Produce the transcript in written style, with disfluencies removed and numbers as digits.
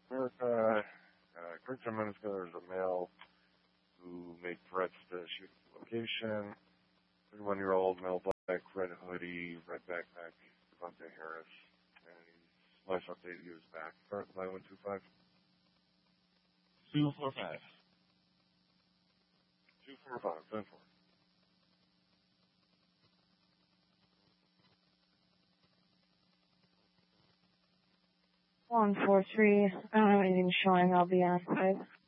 America, Craig Minutes ago, there's a male who made threats to shoot the location. 31-year-old male, black, red hoodie, red backpack, Devontae Harris. And last update, he was back. Current 9125. 245. 245, 10 4. One 4 3. I don't have anything showing. I'll be on 5.